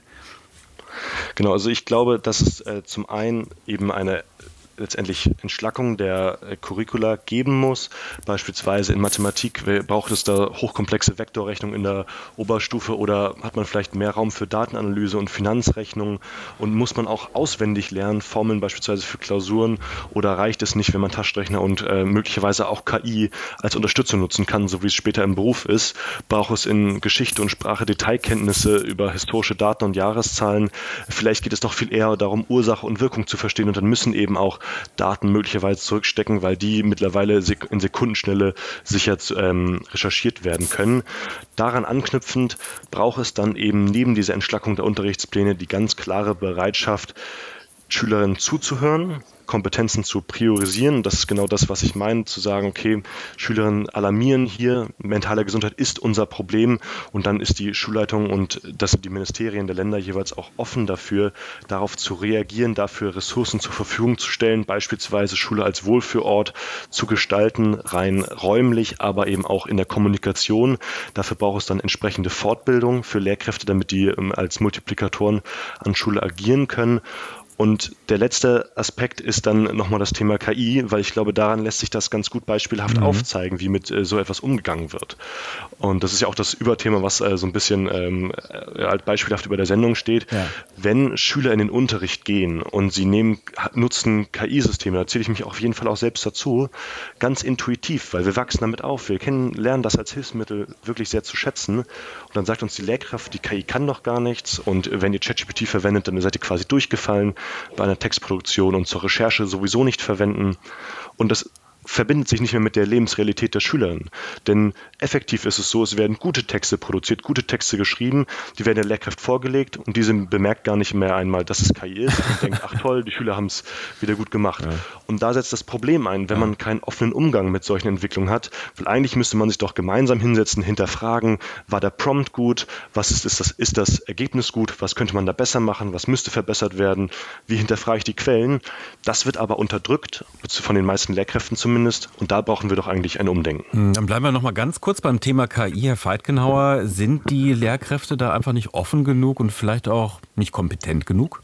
Genau, also ich glaube, dass es äh, zum einen eben eine letztendlich Entschlackung der äh, Curricula geben muss. Beispielsweise in Mathematik braucht es da hochkomplexe Vektorrechnung in der Oberstufe oder hat man vielleicht mehr Raum für Datenanalyse und Finanzrechnung und muss man auch auswendig lernen, Formeln beispielsweise für Klausuren oder reicht es nicht, wenn man Taschenrechner und äh, möglicherweise auch K I als Unterstützung nutzen kann, so wie es später im Beruf ist, braucht es in Geschichte und Sprache Detailkenntnisse über historische Daten und Jahreszahlen. Vielleicht geht es doch viel eher darum, Ursache und Wirkung zu verstehen und dann müssen eben auch Daten möglicherweise zurückstecken, weil die mittlerweile in Sekundenschnelle sicher ähm, recherchiert werden können. Daran anknüpfend braucht es dann eben neben dieser Entschlackung der Unterrichtspläne die ganz klare Bereitschaft, Schülerinnen zuzuhören, Kompetenzen zu priorisieren. Das ist genau das, was ich meine, zu sagen, okay, Schülerinnen alarmieren hier, mentale Gesundheit ist unser Problem und dann ist die Schulleitung und das sind die Ministerien der Länder jeweils auch offen dafür, darauf zu reagieren, dafür Ressourcen zur Verfügung zu stellen, beispielsweise Schule als Wohlfühlort zu gestalten, rein räumlich, aber eben auch in der Kommunikation. Dafür braucht es dann entsprechende Fortbildung für Lehrkräfte, damit die ähm, als Multiplikatoren an Schule agieren können. Und der letzte Aspekt ist dann nochmal das Thema K I, weil ich glaube, daran lässt sich das ganz gut beispielhaft mhm. aufzeigen, wie mit äh, so etwas umgegangen wird. Und das ist ja auch das Überthema, was äh, so ein bisschen ähm, äh, beispielhaft über der Sendung steht. Ja. Wenn Schüler in den Unterricht gehen und sie nehmen, nutzen K I-Systeme, da zähle ich mich auf jeden Fall auch selbst dazu, ganz intuitiv, weil wir wachsen damit auf. Wir kennen, lernen das als Hilfsmittel wirklich sehr zu schätzen. Und dann sagt uns die Lehrkraft, die K I kann doch gar nichts. Und wenn ihr ChatGPT verwendet, dann seid ihr quasi durchgefallen. Bei einer Textproduktion und zur Recherche sowieso nicht verwenden. Und das verbindet sich nicht mehr mit der Lebensrealität der Schülerinnen. Denn effektiv ist es so, es werden gute Texte produziert, gute Texte geschrieben, die werden der Lehrkraft vorgelegt und diese bemerkt gar nicht mehr einmal, dass es K I ist und denkt, ach toll, die Schüler haben es wieder gut gemacht. Ja. Und da setzt das Problem ein, wenn ja. man keinen offenen Umgang mit solchen Entwicklungen hat, weil eigentlich müsste man sich doch gemeinsam hinsetzen, hinterfragen, war der Prompt gut, was ist, ist, das, ist das Ergebnis gut, was könnte man da besser machen, was müsste verbessert werden, wie hinterfrage ich die Quellen. Das wird aber unterdrückt, von den meisten Lehrkräften zumindest. Und da brauchen wir doch eigentlich ein Umdenken. Dann bleiben wir noch mal ganz kurz beim Thema K I, Herr Veitgenhauer. Sind die Lehrkräfte da einfach nicht offen genug und vielleicht auch nicht kompetent genug?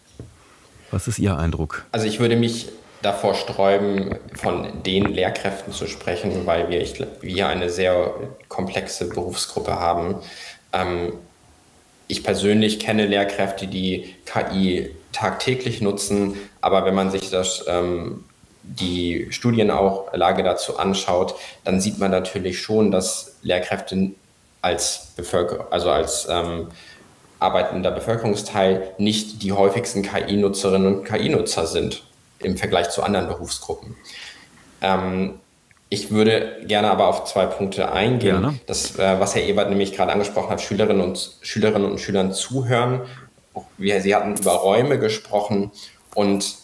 Was ist Ihr Eindruck? Also ich würde mich davor sträuben, von den Lehrkräften zu sprechen, weil wir, ich, wir eine sehr komplexe Berufsgruppe haben. Ähm, ich persönlich kenne Lehrkräfte, die K I tagtäglich nutzen, aber wenn man sich das, ähm, die Studienlage dazu anschaut, dann sieht man natürlich schon, dass Lehrkräfte als Bevölkerung, also als ähm, arbeitender Bevölkerungsteil nicht die häufigsten K I-Nutzerinnen und K I-Nutzer sind im Vergleich zu anderen Berufsgruppen. Ähm, ich würde gerne aber auf zwei Punkte eingehen. Gerne. Das, äh, was Herr Ewert nämlich gerade angesprochen hat, Schülerinnen und Schülerinnen und Schülern zuhören. Wir, Sie hatten über Räume gesprochen und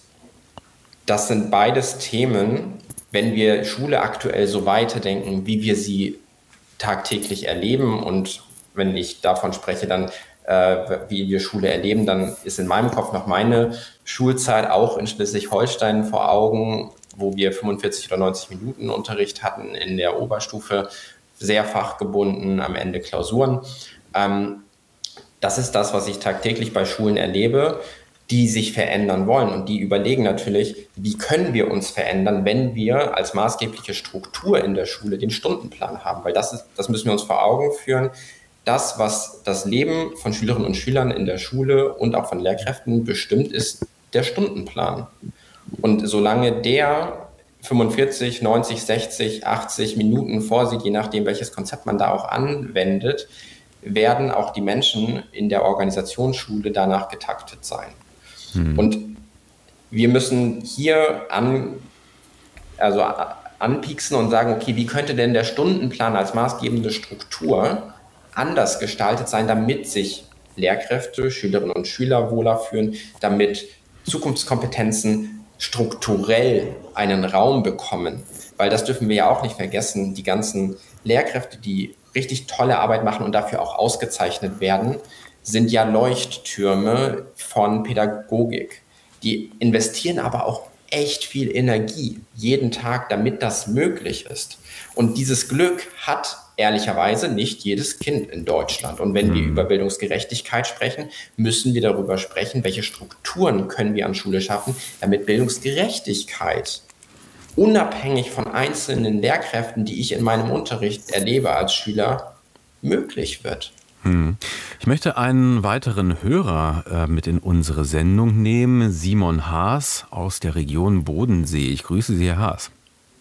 das sind beides Themen, wenn wir Schule aktuell so weiterdenken, wie wir sie tagtäglich erleben. Und wenn ich davon spreche, dann äh, wie wir Schule erleben, dann ist in meinem Kopf noch meine Schulzeit auch in Schleswig-Holstein vor Augen, wo wir fünfundvierzig oder neunzig Minuten Unterricht hatten in der Oberstufe, sehr fachgebunden, am Ende Klausuren. Ähm, das ist das, was ich tagtäglich bei Schulen erlebe, die sich verändern wollen. Und die überlegen natürlich, wie können wir uns verändern, wenn wir als maßgebliche Struktur in der Schule den Stundenplan haben. Weil das ist, das müssen wir uns vor Augen führen. Das, was das Leben von Schülerinnen und Schülern in der Schule und auch von Lehrkräften bestimmt, ist der Stundenplan. Und solange der fünfundvierzig, neunzig, sechzig, achtzig Minuten vorsieht, je nachdem, welches Konzept man da auch anwendet, werden auch die Menschen in der Organisationsschule danach getaktet sein. Hm. Und wir müssen hier an, also anpieksen und sagen, okay, wie könnte denn der Stundenplan als maßgebende Struktur anders gestaltet sein, damit sich Lehrkräfte, Schülerinnen und Schüler wohler fühlen, damit Zukunftskompetenzen strukturell einen Raum bekommen. Weil das dürfen wir ja auch nicht vergessen, die ganzen Lehrkräfte, die richtig tolle Arbeit machen und dafür auch ausgezeichnet werden, sind ja Leuchttürme von Pädagogik. Die investieren aber auch echt viel Energie jeden Tag, damit das möglich ist. Und dieses Glück hat ehrlicherweise nicht jedes Kind in Deutschland. Und wenn wir über Bildungsgerechtigkeit sprechen, müssen wir darüber sprechen, welche Strukturen können wir an Schule schaffen, damit Bildungsgerechtigkeit unabhängig von einzelnen Lehrkräften, die ich in meinem Unterricht erlebe als Schüler, möglich wird. Hm. Ich möchte einen weiteren Hörer äh, mit in unsere Sendung nehmen, Simon Haas aus der Region Bodensee. Ich grüße Sie, Herr Haas.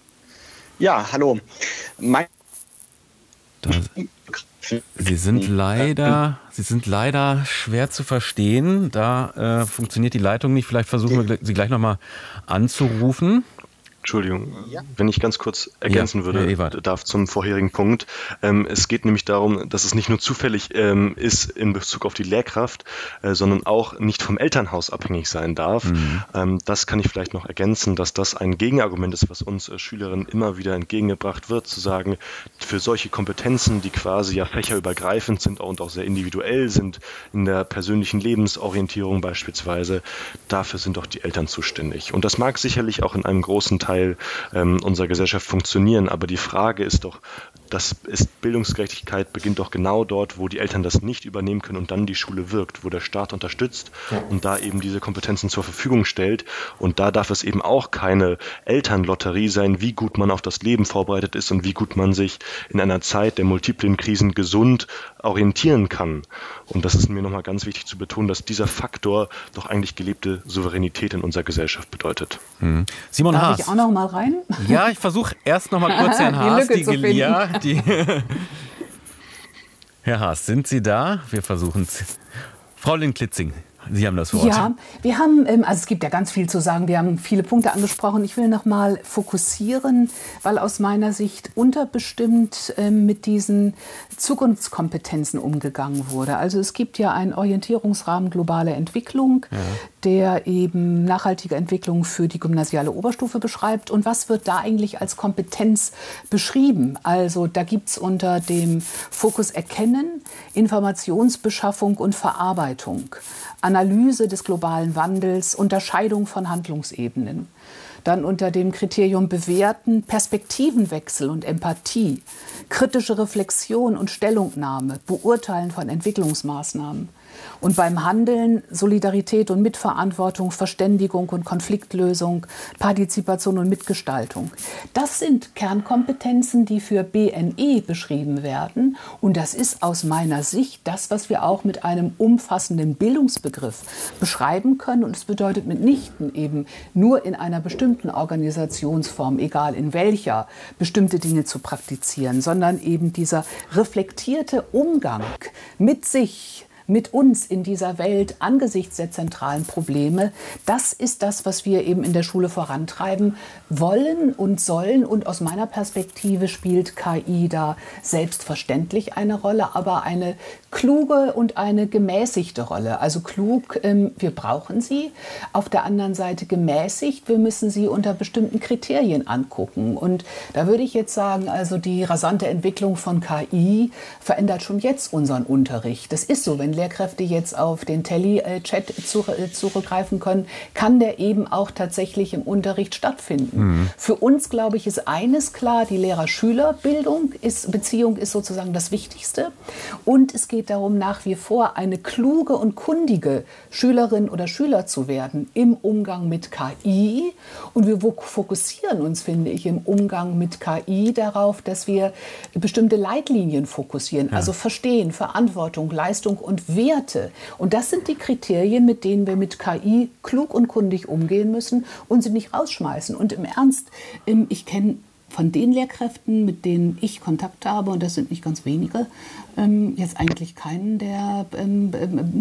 Ja, hallo. Mein da, Sie sind leider, Sie sind leider schwer zu verstehen. Da äh, funktioniert die Leitung nicht. Vielleicht versuchen wir Sie gleich nochmal anzurufen. Entschuldigung, ja. Wenn ich ganz kurz ergänzen ja, würde, darf zum vorherigen Punkt. Ähm, es geht nämlich darum, dass es nicht nur zufällig ähm, ist in Bezug auf die Lehrkraft, äh, sondern auch nicht vom Elternhaus abhängig sein darf. Mhm. Ähm, das kann ich vielleicht noch ergänzen, dass das ein Gegenargument ist, was uns äh, Schülerinnen immer wieder entgegengebracht wird, zu sagen, für solche Kompetenzen, die quasi ja fächerübergreifend sind und auch sehr individuell sind, in der persönlichen Lebensorientierung beispielsweise, dafür sind doch die Eltern zuständig. Und das mag sicherlich auch in einem großen Teil ähm, unserer Gesellschaft funktionieren. Aber die Frage ist doch, das ist Bildungsgerechtigkeit beginnt doch genau dort, wo die Eltern das nicht übernehmen können und dann die Schule wirkt, wo der Staat unterstützt ja. und da eben diese Kompetenzen zur Verfügung stellt. Und da darf es eben auch keine Elternlotterie sein, wie gut man auf das Leben vorbereitet ist und wie gut man sich in einer Zeit der multiplen Krisen gesund orientieren kann. Und das ist mir nochmal ganz wichtig zu betonen, dass dieser Faktor doch eigentlich gelebte Souveränität in unserer Gesellschaft bedeutet. Hm. Simon Darf Haas. ich auch noch mal rein? Ja, ich versuche erst noch mal kurz Herrn Haas. Die Lücke zu finden. Ja, die Herr Haas, sind Sie da? Wir versuchen es. Frau Lindklitzing, Sie haben das Wort. Ja, wir haben, also es gibt ja ganz viel zu sagen. Wir haben viele Punkte angesprochen. Ich will noch mal fokussieren, weil aus meiner Sicht unterbestimmt mit diesen Zukunftskompetenzen umgegangen wurde. Also es gibt ja einen Orientierungsrahmen globale Entwicklung, ja. der eben nachhaltige Entwicklung für die gymnasiale Oberstufe beschreibt. Und was wird da eigentlich als Kompetenz beschrieben? Also da gibt es unter dem Fokus Erkennen, Informationsbeschaffung und Verarbeitung, Analyse des globalen Wandels, Unterscheidung von Handlungsebenen. Dann unter dem Kriterium Bewerten, Perspektivenwechsel und Empathie, kritische Reflexion und Stellungnahme, Beurteilen von Entwicklungsmaßnahmen, Und beim Handeln Solidarität und Mitverantwortung, Verständigung und Konfliktlösung, Partizipation und Mitgestaltung. Das sind Kernkompetenzen, die für B N E beschrieben werden. Und das ist aus meiner Sicht das, was wir auch mit einem umfassenden Bildungsbegriff beschreiben können. Und es bedeutet mitnichten eben nur in einer bestimmten Organisationsform, egal in welcher, bestimmte Dinge zu praktizieren, sondern eben dieser reflektierte Umgang mit sich, mit uns in dieser Welt angesichts der zentralen Probleme, das ist das, was wir eben in der Schule vorantreiben wollen und sollen. Und aus meiner Perspektive spielt K I da selbstverständlich eine Rolle, aber eine kluge und eine gemäßigte Rolle. Also klug, ähm, wir brauchen sie. Auf der anderen Seite gemäßigt, wir müssen sie unter bestimmten Kriterien angucken. Und da würde ich jetzt sagen, also die rasante Entwicklung von K I verändert schon jetzt unseren Unterricht. Das ist so, wenn Lehrkräfte jetzt auf den Tele-Chat zurückgreifen können, kann der eben auch tatsächlich im Unterricht stattfinden. Mhm. Für uns, glaube ich, ist eines klar, die Lehrer-Schüler-Bildung, ist, Beziehung ist sozusagen das Wichtigste. Und es geht darum, nach wie vor eine kluge und kundige Schülerin oder Schüler zu werden im Umgang mit K I. Und wir fokussieren uns, finde ich, im Umgang mit K I darauf, dass wir bestimmte Leitlinien fokussieren, ja. Also Verstehen, Verantwortung, Leistung und Werte. Und das sind die Kriterien, mit denen wir mit K I klug und kundig umgehen müssen und sie nicht rausschmeißen. Und im Ernst, ich kenne von den Lehrkräften, mit denen ich Kontakt habe, und das sind nicht ganz wenige, ähm, jetzt eigentlich keinen, der ähm,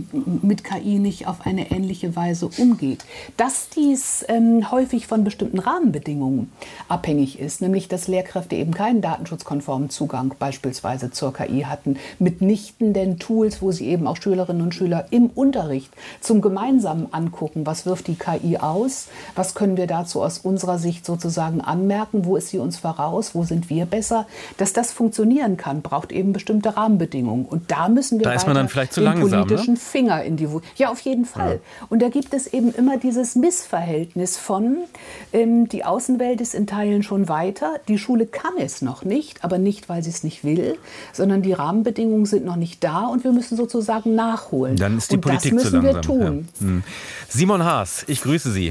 mit K I nicht auf eine ähnliche Weise umgeht. Dass dies ähm, häufig von bestimmten Rahmenbedingungen abhängig ist, nämlich dass Lehrkräfte eben keinen datenschutzkonformen Zugang beispielsweise zur K I hatten, mitnichten den Tools, wo sie eben auch Schülerinnen und Schüler im Unterricht zum gemeinsamen Angucken, was wirft die K I aus, was können wir dazu aus unserer Sicht sozusagen anmerken, wo ist sie uns voraus, wo sind wir besser. Dass das funktionieren kann, braucht eben bestimmte Rahmenbedingungen. Und da müssen wir da ist man dann vielleicht zu langsam, politischen ne? Finger in die Wunde. Ja, auf jeden Fall. Ja. Und da gibt es eben immer dieses Missverhältnis von, ähm, die Außenwelt ist in Teilen schon weiter, die Schule kann es noch nicht, aber nicht, weil sie es nicht will, sondern die Rahmenbedingungen sind noch nicht da und wir müssen sozusagen nachholen. Dann ist die und Politik das müssen zu langsam. wir tun. Ja. Hm. Simon Haas, ich grüße Sie.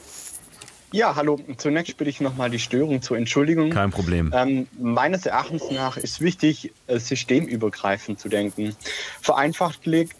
Ja, hallo. Zunächst bitte ich nochmal die Störung zur Entschuldigung. Kein Problem. Ähm, meines Erachtens nach ist wichtig, äh, systemübergreifend zu denken. Vereinfacht liegt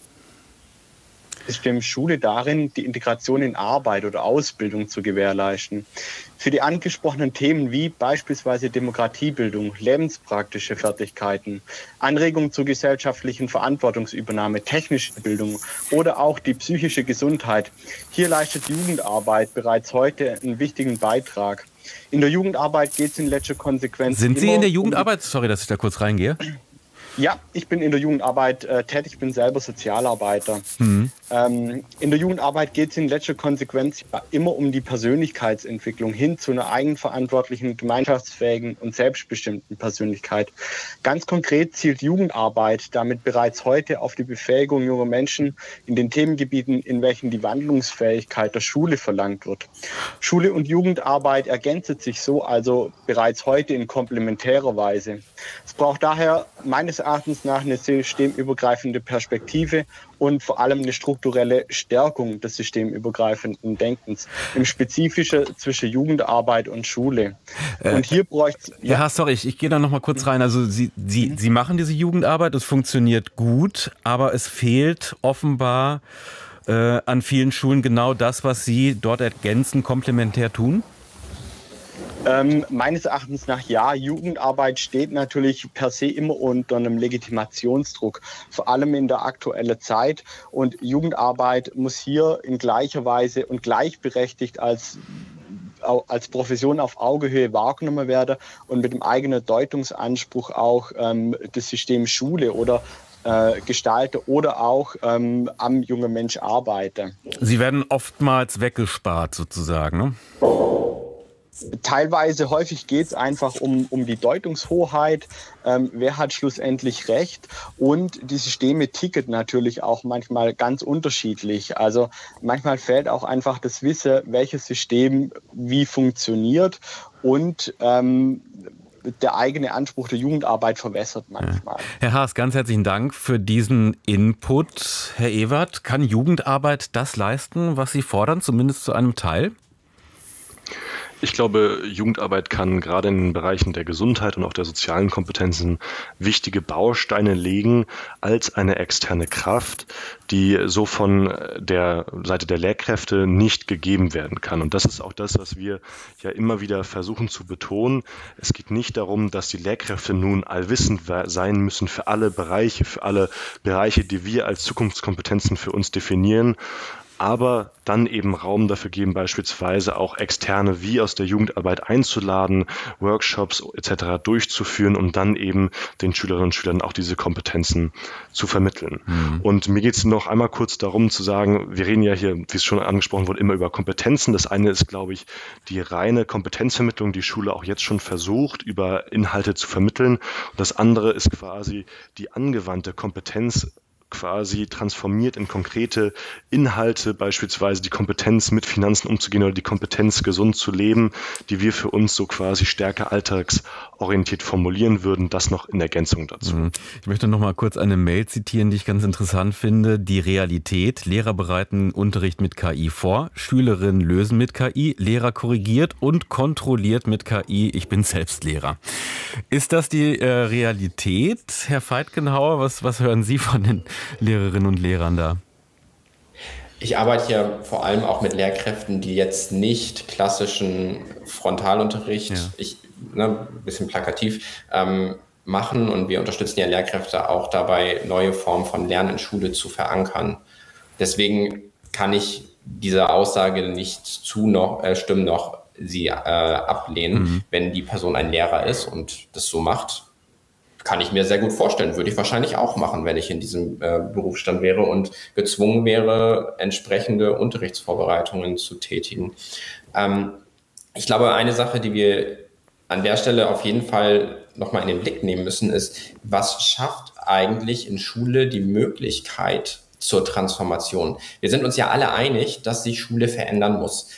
System Schule darin, die Integration in Arbeit oder Ausbildung zu gewährleisten. Für die angesprochenen Themen wie beispielsweise Demokratiebildung, lebenspraktische Fertigkeiten, Anregungen zur gesellschaftlichen Verantwortungsübernahme, technische Bildung oder auch die psychische Gesundheit, hier leistet Jugendarbeit bereits heute einen wichtigen Beitrag. In der Jugendarbeit geht es in letzter Konsequenz. Sind Sie in der Jugendarbeit? Um Sorry, dass ich da kurz reingehe. Ja, ich bin in der Jugendarbeit äh, tätig, ich bin selber Sozialarbeiter. Mhm. Ähm, in der Jugendarbeit geht es in letzter Konsequenz immer um die Persönlichkeitsentwicklung hin zu einer eigenverantwortlichen, gemeinschaftsfähigen und selbstbestimmten Persönlichkeit. Ganz konkret zielt Jugendarbeit damit bereits heute auf die Befähigung junger Menschen in den Themengebieten, in welchen die Wandlungsfähigkeit der Schule verlangt wird. Schule und Jugendarbeit ergänzen sich so also bereits heute in komplementärer Weise. Es braucht daher meines Erachtens nach eine systemübergreifende Perspektive und vor allem eine strukturelle Stärkung des systemübergreifenden Denkens, im Spezifischen zwischen Jugendarbeit und Schule. Und hier bräuchte ja, ja, sorry, ich, ich gehe da noch mal kurz rein. Also Sie, Sie, Sie machen diese Jugendarbeit, es funktioniert gut, aber es fehlt offenbar äh, an vielen Schulen genau das, was Sie dort ergänzend komplementär tun? Ähm, meines Erachtens nach ja, Jugendarbeit steht natürlich per se immer unter einem Legitimationsdruck, vor allem in der aktuellen Zeit. Und Jugendarbeit muss hier in gleicher Weise und gleichberechtigt als als Profession auf Augenhöhe wahrgenommen werden und mit dem eigenen Deutungsanspruch auch ähm, das System Schule oder äh, gestalten oder auch ähm, am jungen Mensch arbeiten. Sie werden oftmals weggespart sozusagen, ne? Teilweise, häufig geht es einfach um, um die Deutungshoheit, ähm, wer hat schlussendlich recht, und die Systeme ticken natürlich auch manchmal ganz unterschiedlich. Also manchmal fehlt auch einfach das Wissen, welches System wie funktioniert, und ähm, der eigene Anspruch der Jugendarbeit verwässert manchmal. Ja. Herr Haas, ganz herzlichen Dank für diesen Input. Herr Ewert, kann Jugendarbeit das leisten, was Sie fordern, zumindest zu einem Teil? Ich glaube, Jugendarbeit kann gerade in den Bereichen der Gesundheit und auch der sozialen Kompetenzen wichtige Bausteine legen als eine externe Kraft, die so von der Seite der Lehrkräfte nicht gegeben werden kann. Und das ist auch das, was wir ja immer wieder versuchen zu betonen. Es geht nicht darum, dass die Lehrkräfte nun allwissend sein müssen für alle Bereiche, für alle Bereiche, die wir als Zukunftskompetenzen für uns definieren, aber dann eben Raum dafür geben, beispielsweise auch Externe wie aus der Jugendarbeit einzuladen, Workshops et cetera durchzuführen, um dann eben den Schülerinnen und Schülern auch diese Kompetenzen zu vermitteln. Mhm. Und mir geht es noch einmal kurz darum zu sagen, wir reden ja hier, wie es schon angesprochen wurde, immer über Kompetenzen. Das eine ist, glaube ich, die reine Kompetenzvermittlung, die Schule auch jetzt schon versucht, über Inhalte zu vermitteln. Und das andere ist quasi die angewandte Kompetenz, quasi transformiert in konkrete Inhalte, beispielsweise die Kompetenz mit Finanzen umzugehen oder die Kompetenz gesund zu leben, die wir für uns so quasi stärker alltagsorientiert formulieren würden, das noch in Ergänzung dazu. Ich möchte noch mal kurz eine Mail zitieren, die ich ganz interessant finde. Die Realität: Lehrer bereiten Unterricht mit K I vor, Schülerinnen lösen mit K I, Lehrer korrigiert und kontrolliert mit K I. Ich bin selbst Lehrer. Ist das die äh, Realität, Herr Feitgenauer? Was, was hören Sie von den Lehrerinnen und Lehrern da? Ich arbeite ja vor allem auch mit Lehrkräften, die jetzt nicht klassischen Frontalunterricht, ja. ich, ne, ein bisschen plakativ, ähm, machen, und wir unterstützen ja Lehrkräfte auch dabei, neue Formen von Lernen in Schule zu verankern. Deswegen kann ich diese Aussage nicht zu noch, äh, stimmen noch, sie äh, ablehnen, mhm. wenn die Person ein Lehrer ist und das so macht. Kann ich mir sehr gut vorstellen, würde ich wahrscheinlich auch machen, wenn ich in diesem äh, Berufsstand wäre und gezwungen wäre, entsprechende Unterrichtsvorbereitungen zu tätigen. Ähm, ich glaube, eine Sache, die wir an der Stelle auf jeden Fall nochmal in den Blick nehmen müssen, ist, was schafft eigentlich in Schule die Möglichkeit zur Transformation? Wir sind uns ja alle einig, dass sich Schule verändern muss.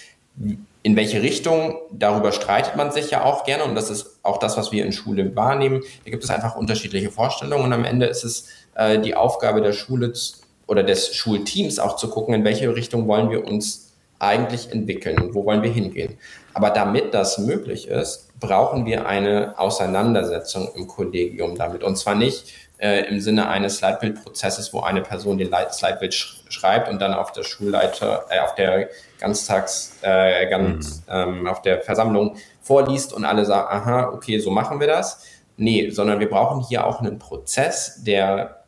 In welche Richtung, darüber streitet man sich ja auch gerne, und das ist auch das, was wir in Schule wahrnehmen. Da gibt es einfach unterschiedliche Vorstellungen, und am Ende ist es äh, die Aufgabe der Schule oder des Schulteams auch zu gucken, in welche Richtung wollen wir uns eigentlich entwickeln und wo wollen wir hingehen. Aber damit das möglich ist, brauchen wir eine Auseinandersetzung im Kollegium damit, und zwar nicht äh, im Sinne eines Leitbildprozesses, wo eine Person den Leit- das Leitbild sch- schreibt und dann auf der Schulleiter, äh, auf der Ganztags, äh, ganz, mhm. ähm, auf der Versammlung vorliest und alle sagen, aha, okay, so machen wir das. Nee, sondern wir brauchen hier auch einen Prozess, der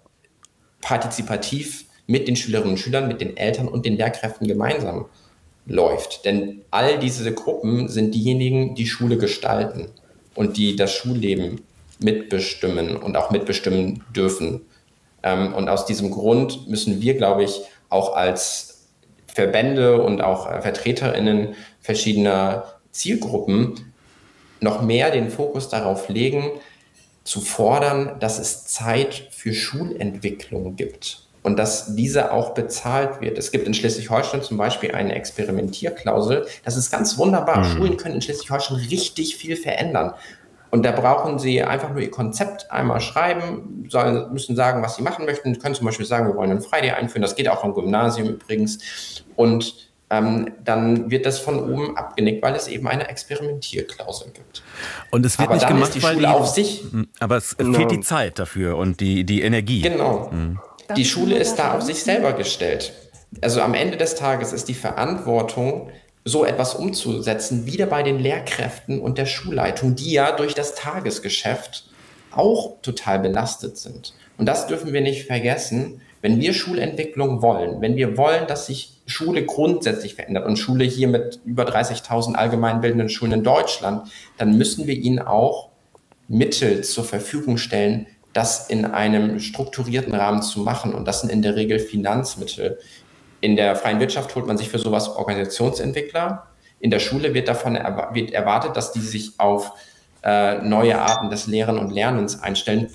partizipativ mit den Schülerinnen und Schülern, mit den Eltern und den Lehrkräften gemeinsam läuft. Denn all diese Gruppen sind diejenigen, die Schule gestalten und die das Schulleben mitbestimmen und auch mitbestimmen dürfen. Ähm, und aus diesem Grund müssen wir, glaube ich, auch als Verbände und auch äh, VertreterInnen verschiedener Zielgruppen noch mehr den Fokus darauf legen, zu fordern, dass es Zeit für Schulentwicklung gibt und dass diese auch bezahlt wird. Es gibt in Schleswig-Holstein zum Beispiel eine Experimentierklausel. Das ist ganz wunderbar. Mhm. Schulen können in Schleswig-Holstein richtig viel verändern. Und da brauchen sie einfach nur ihr Konzept einmal schreiben, sollen, müssen sagen, was sie machen möchten. Sie können zum Beispiel sagen, wir wollen einen Friday einführen. Das geht auch am Gymnasium übrigens. Und ähm, dann wird das von oben abgenickt, weil es eben eine Experimentierklausel gibt. Und es wird aber nicht dann gemacht, ist die weil Schule die, auf sich. Aber es genau. fehlt die Zeit dafür und die, die Energie. Genau. Mhm. Die Schule ist da auf sich selber gestellt. Also am Ende des Tages ist die Verantwortung, so etwas umzusetzen, wieder bei den Lehrkräften und der Schulleitung, die ja durch das Tagesgeschäft auch total belastet sind. Und das dürfen wir nicht vergessen, wenn wir Schulentwicklung wollen, wenn wir wollen, dass sich Schule grundsätzlich verändert und Schule hier mit über dreißigtausend allgemeinbildenden Schulen in Deutschland, dann müssen wir ihnen auch Mittel zur Verfügung stellen, das in einem strukturierten Rahmen zu machen. Und das sind in der Regel Finanzmittel. In der freien Wirtschaft holt man sich für sowas Organisationsentwickler. In der Schule wird davon erwa- wird erwartet, dass die sich auf äh, neue Arten des Lehren und Lernens einstellen,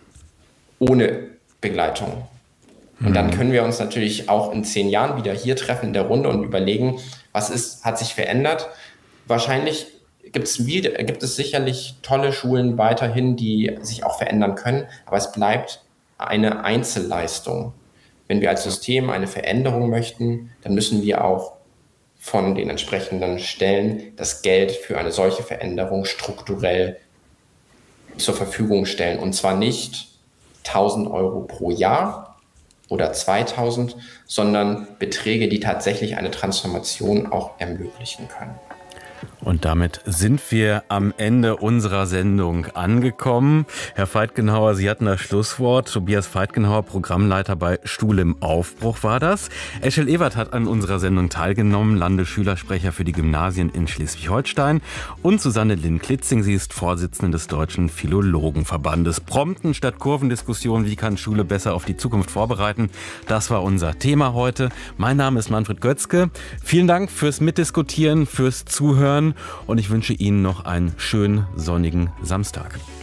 ohne Begleitung. Und dann können wir uns natürlich auch in zehn Jahren wieder hier treffen in der Runde und überlegen, was ist, hat sich verändert. Wahrscheinlich gibt's wieder, gibt es sicherlich tolle Schulen weiterhin, die sich auch verändern können, aber es bleibt eine Einzelleistung. Wenn wir als System eine Veränderung möchten, dann müssen wir auch von den entsprechenden Stellen das Geld für eine solche Veränderung strukturell zur Verfügung stellen. Und zwar nicht tausend Euro pro Jahr oder zweitausend, sondern Beträge, die tatsächlich eine Transformation auch ermöglichen können. Und damit sind wir am Ende unserer Sendung angekommen. Herr Feitgenauer, Sie hatten das Schlusswort. Tobias Feitgenauer, Programmleiter bei Schule im Aufbruch war das. Eschel Ewert hat an unserer Sendung teilgenommen, Landesschülersprecher für die Gymnasien in Schleswig-Holstein. Und Susanne Linn-Klitzing, sie ist Vorsitzende des Deutschen Philologenverbandes. Prompten statt Kurvendiskussion, wie kann Schule besser auf die Zukunft vorbereiten? Das war unser Thema heute. Mein Name ist Manfred Götzke. Vielen Dank fürs Mitdiskutieren, fürs Zuhören. Und ich wünsche Ihnen noch einen schönen sonnigen Samstag.